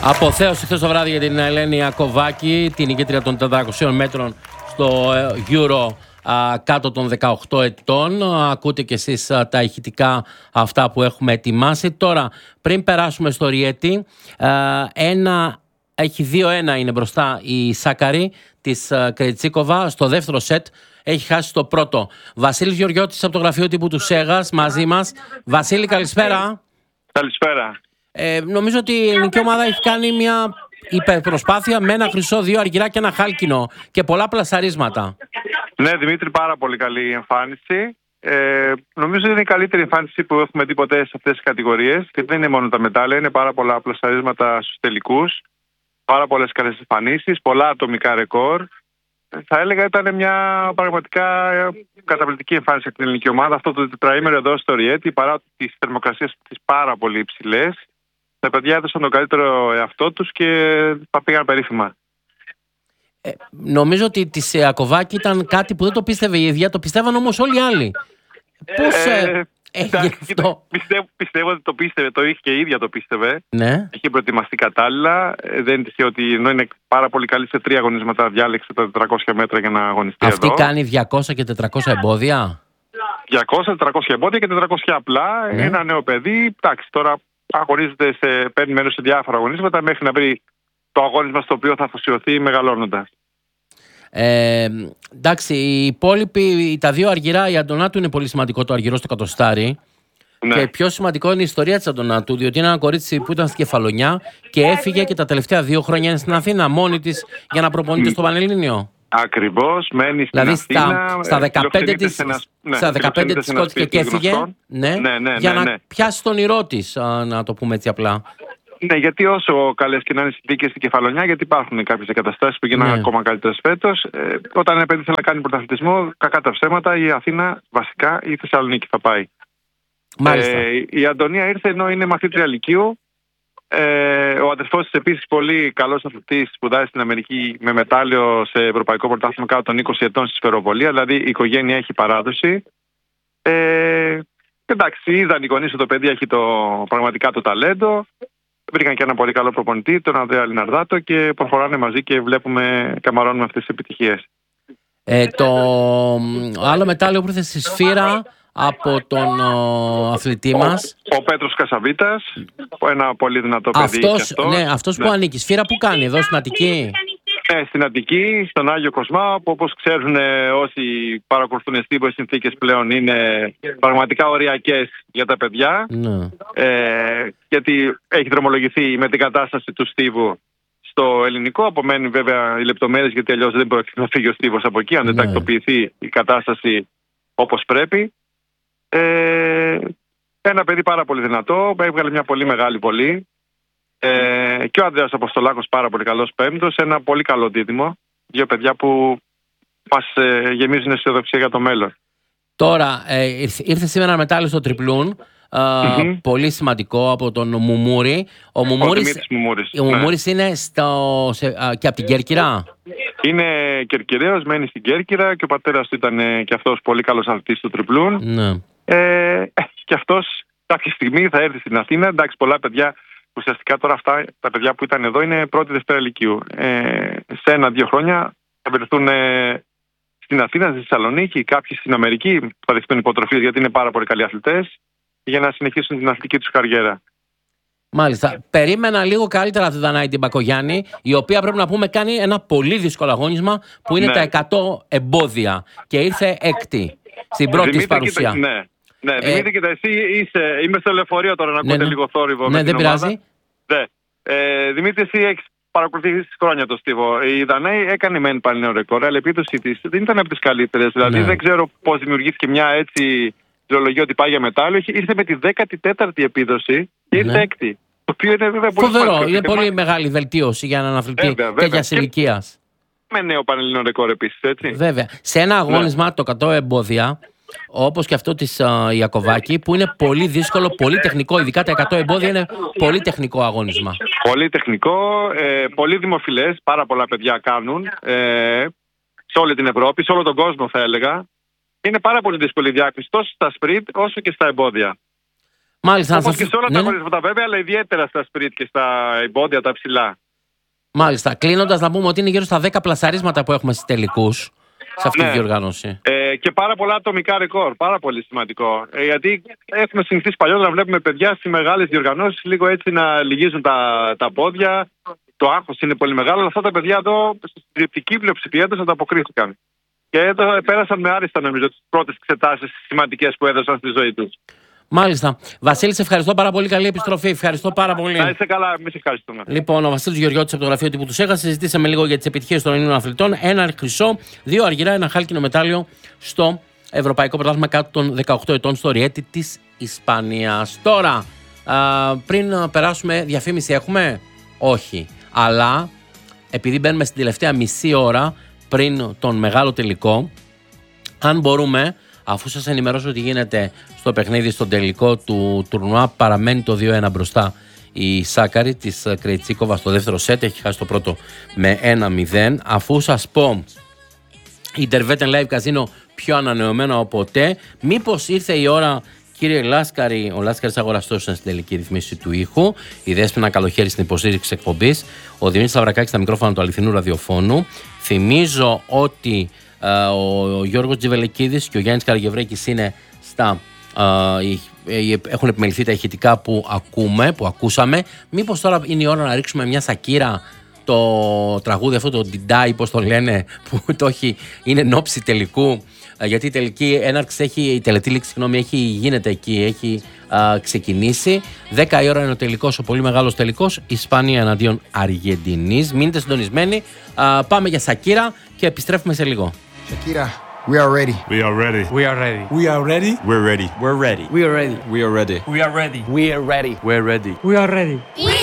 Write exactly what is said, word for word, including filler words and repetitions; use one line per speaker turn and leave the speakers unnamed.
Αποθέωση χθες το βράδυ για την Ελένη Ιακωβάκη, την ηγέτρια των τετρακοσίων μέτρων στο Euro κάτω των δεκαοκτώ ετών. Ακούτε κι εσείς τα ηχητικά αυτά που έχουμε ετοιμάσει. Τώρα, πριν περάσουμε στο Ριέτη, ένα, έχει δύο ένα είναι μπροστά η Σάκαρη της Κρετσίκοβα. Στο δεύτερο σετ έχει χάσει το πρώτο. Βασίλης Γεωργιώτης από το γραφείο τύπου του Σέγας μαζί μας. Βασίλη, καλησπέρα.
Καλησπέρα.
Ε, νομίζω ότι η ελληνική ομάδα έχει κάνει μια υπερπροσπάθεια με ένα χρυσό, δύο αργυρά και ένα χάλκινο και πολλά πλασαρίσματα.
Ναι, Δημήτρη, πάρα πολύ καλή εμφάνιση. Ε, νομίζω ότι είναι η καλύτερη εμφάνιση που έχουμε δει ποτέ σε αυτές τις κατηγορίες. Και δεν είναι μόνο τα μετάλλια, είναι πάρα πολλά πλασαρίσματα στους τελικούς. Πάρα πολλές καλές εμφανίσεις, πολλά ατομικά ρεκόρ. Θα έλεγα ήταν μια πραγματικά καταπληκτική εμφάνιση για την ελληνική ομάδα. Αυτό το τετραήμερο εδώ στο Ριέτη, παρά τις θερμοκρασίες τις πάρα πολύ υψηλές, τα παιδιά έδωσαν τον καλύτερο εαυτό τους και τα πήγαν περίφημα.
Ε, νομίζω ότι τη Ιακωβάκη ήταν κάτι που δεν το πίστευε η ίδια, το πιστεύαν όμως όλοι οι άλλοι. Πώς ε, έγινε αυτό?
Πιστεύω, πιστεύω ότι το πίστευε, το είχε και η ίδια το πίστευε.
Ναι.
Έχει προετοιμαστεί κατάλληλα. Δεν είναι τυχαίο ότι ενώ είναι πάρα πολύ καλή σε τρία αγωνίσματα, διάλεξε τα τετρακόσια μέτρα για να αγωνιστεί.
Αυτή
εδώ.
κάνει διακόσια και τετρακόσια εμπόδια.
διακόσια, τετρακόσια εμπόδια και τετρακόσια απλά. Ναι. Ένα νέο παιδί. Εντάξει, τώρα αγωνίζεται, σε, παίρνει μέρος σε διάφορα αγωνίσματα μέχρι να βρει το αγώνισμα στο οποίο θα αφοσιωθεί μεγαλώνοντας.
Ε, εντάξει, οι υπόλοιποι, τα δύο αργυρά, η Αντωνάτου είναι πολύ σημαντικό το αργυρό στο κατοστάρι. Ναι. Και πιο σημαντικό είναι η ιστορία της Αντωνάτου, διότι είναι ένα κορίτσι που ήταν στη Κεφαλονιά και έφυγε και τα τελευταία δύο χρόνια είναι στην Αθήνα μόνη της για να προπονείται στο Πανελλήνιο.
Ακριβώς, μένει στην
δηλαδή
Αθήνα.
Στα, στα δεκαπέντε της
ναι,
σηκώθηκε και έφυγε, ναι, ναι, ναι, για ναι, ναι. να πιάσει τον ηρώ της, να το πούμε έτσι απλά.
Ναι, γιατί όσο καλές και να είναι οι συνθήκες στην Κεφαλονιά, γιατί υπάρχουν κάποιες εγκαταστάσεις που γίνανε ναι. ακόμα καλύτερες φέτος. Ε, όταν ένα παιδί θέλει να κάνει πρωταθλητισμό, κακά τα ψέματα, η Αθήνα βασικά ή η Θεσσαλονίκη θα πάει.
Μάλιστα.
Ε, η Αντωνία ήρθε ενώ είναι μαθήτρια λυκείου. Ε, ο αδερφός της επίσης πολύ καλός αθλητής, σπουδάζει στην Αμερική με μετάλλιο σε ευρωπαϊκό πρωτάθλημα κάτω των είκοσι ετών στη σφαιροβολία. Δηλαδή η οικογένεια έχει παράδοση. Ε, εντάξει, είδαν οι γονείς ότι το παιδί έχει το, πραγματικά το ταλέντο. Βρήκαν και ένα πολύ καλό προπονητή, τον Ανδρέα Λιναρδάτο, και προχωράνε μαζί και βλέπουμε, καμαρώνουμε αυτές τις επιτυχίες.
Ε, το άλλο μετάλλιο που ήρθε στη σφύρα από τον ο, αθλητή μας,
ο Πέτρος Κασαβίτας, ένα πολύ δυνατό παιδί.
Αυτός,
αυτός,
ναι, αυτός ναι. που ανήκει. Σφύρα που κάνει εδώ στην Αττική?
Ναι, στην Αττική, στον Άγιο Κοσμά, που όπως ξέρουν όσοι παρακολουθούν εστίβες συνθήκες πλέον είναι πραγματικά οριακές για τα παιδιά.
Ναι.
Ε, γιατί έχει δρομολογηθεί με την κατάσταση του στίβου στο ελληνικό. Απομένουν βέβαια οι λεπτομέρειες, γιατί αλλιώς δεν μπορεί να φύγει ο στίβος από εκεί, αν δεν ναι. τακτοποιηθεί η κατάσταση όπως πρέπει. Ε, ένα παιδί πάρα πολύ δυνατό, έβγαλε μια πολύ μεγάλη βολή. Ε, και ο Ανδρέας Αποστολάκος πάρα πολύ καλός πέμπτος, ένα πολύ καλό δίδυμο. Δύο παιδιά που μας ε, γεμίζουν αισιοδοξία για το μέλλον.
Τώρα, ε, ήρθε σήμερα ένα μετάλλιο στο τριπλούν. Mm-hmm. Πολύ σημαντικό από τον Μουμούρη. Ο Μουμούρης,
ο Μουμούρης,
ο Μουμούρης ναι. είναι στο, σε, α, και από την Κέρκυρα.
Είναι Κερκυραίος, μένει στην Κέρκυρα και ο πατέρας του ήταν ε, και αυτός πολύ καλός αθλητής του τριπλούν.
Ναι.
Ε, και αυτός κάποια στιγμή θα έρθει στην Αθήνα. Εντάξει, πολλά παιδιά. Ουσιαστικά τώρα αυτά τα παιδιά που ήταν εδώ είναι πρώτη Δευτέρα Λυκείου. Ε, σε ένα-δύο χρόνια θα βρεθούν ε, στην Αθήνα, στη Θεσσαλονίκη, κάποιοι στην Αμερική που θα δεχτούν υποτροφίες γιατί είναι πάρα πολύ καλοί αθλητές, για να συνεχίσουν την αθλητική τους καριέρα.
Μάλιστα. Περίμενα λίγο καλύτερα τη Δανάη την Μπακογιάννη, η οποία πρέπει να πούμε κάνει ένα πολύ δύσκολο αγώνισμα που είναι ναι. τα εκατό εμπόδια και ήρθε έκτη στην πρώτη της παρουσία.
Κοίτα, ναι. Ναι, ε, Δημήτρη, κοίτα, εσύ είσαι, είμαι στο λεωφορείο τώρα να ακούτε ναι, ναι. λίγο θόρυβο.
Ναι,
με
δεν
την
πειράζει.
Ναι. Ε, Δημήτρη, εσύ έχεις παρακολουθήσει χρόνια το στίβο. Η Δανάη έκανε μεν πάλι νέο ρεκόρ, αλλά η επίδοση της δεν ήταν από τις καλύτερες. Δηλαδή ναι. δεν ξέρω πώς δημιουργήθηκε μια έτσι ιδεολογία ότι πάει για μετάλλιο. Ήρθε με τη δέκατη τέταρτη επίδοση και ήρθε ναι. έκτη. Το οποίο είναι βέβαια πολύ
φοβερό.
σημαντικό.
Είναι πολύ μα... μεγάλη βελτίωση για έναν αθλητή τέτοια ηλικία.
Με νέο πανελληνικό ρεκόρ επίσης, έτσι.
Βέβαια. Σε ένα αγώνισμα ναι. το εκατό εμπόδια, όπως και αυτό της uh, Ιακωβάκη, που είναι πολύ δύσκολο, πολύ τεχνικό, ειδικά τα εκατό εμπόδια είναι πολύ τεχνικό αγώνισμα.
Πολύ τεχνικό, ε, πολύ δημοφιλές, πάρα πολλά παιδιά κάνουν ε, σε όλη την Ευρώπη, σε όλο τον κόσμο θα έλεγα. Είναι πάρα πολύ δύσκολη διάκριση τόσο στα σπριντ όσο και στα εμπόδια.
Μάλιστα.
Όπως και σε όλα
ναι,
τα
ναι.
χωρίσματα βέβαια, αλλά ιδιαίτερα στα σπριτ και στα εμπόδια τα ψηλά.
Μάλιστα. Κλείνοντας, να πούμε ότι είναι γύρω στα δέκα πλασαρίσματα που έχουμε στις τελικούς σε αυτή
Ναι.
τη διοργάνωση.
Ε, και πάρα πολλά ατομικά ρεκόρ. Πάρα πολύ σημαντικό. Ε, γιατί έχουμε συνηθίσει παλιότερα να βλέπουμε παιδιά στις μεγάλες διοργανώσεις λίγο έτσι να λυγίζουν τα, τα πόδια. Το άγχος είναι πολύ μεγάλο, αλλά αυτά τα παιδιά εδώ στη συντριπτική πλειοψηφία τους ανταποκρίθηκαν. Και εδώ πέρασαν με άριστα, νομίζω, τις πρώτες εξετάσεις σημαντικές που έδωσαν στη ζωή τους.
Μάλιστα. Βασίλη, σε ευχαριστώ πάρα πολύ. Καλή επιστροφή. Ευχαριστώ πάρα πολύ.
Να είσαι καλά, εμείς ευχαριστούμε.
Λοιπόν, ο Βασίλης Γεωργιώτης από το γραφείο τύπου του ΣΕΓΑ. Συζητήσαμε λίγο για τις επιτυχίες των Ελλήνων αθλητών. Ένα χρυσό, δύο αργυρά, ένα χάλκινο μετάλλιο στο Ευρωπαϊκό Πρωτάθλημα κάτω των δεκαοκτώ ετών στο Ριέτη της Ισπανίας. Τώρα, α, πριν περάσουμε, διαφήμιση έχουμε? Όχι. Αλλά επειδή μπαίνουμε στην τελευταία μισή ώρα πριν τον μεγάλο τελικό, αν μπορούμε, αφού σας ενημερώσω ότι γίνεται στο παιχνίδι στον τελικό του τουρνουά, παραμένει το δύο ένα μπροστά η Σάκαρη της Κρεϊτσίκοβα στο δεύτερο σετ, έχει χάσει το πρώτο με ένα μηδέν. Αφού σας πω η Intervetten Live Casino πιο ανανεωμένο από ποτέ, μήπως ήρθε η ώρα, κύριε Λάσκαρη, ο Λάσκαρης αγοραστός είναι στην τελική ρυθμίση του ήχου, η Δέσποινα Καλοχέρη στην υποστήριξη εκπομπής, ο Διονύσης Σταυρακάκης στα μικρόφωνα του αληθινού ραδιοφώνου. Θυμίζω ότι uh, ο Γιώργος Τζιβελεκίδης και ο Γιάννης Καραγευρέκης είναι στα... Uh, έχουν επιμεληθεί τα ηχητικά που ακούμε, που ακούσαμε. Μήπως τώρα είναι η ώρα να ρίξουμε μια σακύρα, το τραγούδι αυτό, το Ντιντάι, πώς το λένε, που το έχει, είναι νόψη τελικού, γιατί η τελική έναρξη έχει, η τελετή λήξη, συγγνώμη, έχει, γίνεται εκεί, έχει α, ξεκινήσει. δέκα η ώρα είναι ο τελικός, ο πολύ μεγάλος τελικός, Ισπανία εναντίον Αργεντινής. Μείνετε συντονισμένοι, α, πάμε για σακύρα και επιστρέφουμε σε λίγο.
Σακύρα. We are ready.
We are ready.
We are ready.
We are ready.
We're ready.
We're ready.
We are ready.
We are ready.
We are ready.
We are ready.
We're ready.
We are ready.
We